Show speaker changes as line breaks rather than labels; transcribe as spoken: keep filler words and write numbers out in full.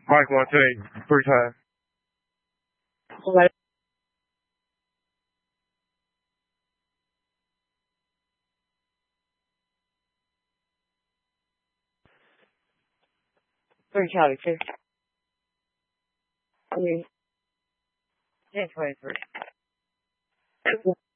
Mike wants a free time.
What? Free Charlie too. I mean, yeah, twenty-three.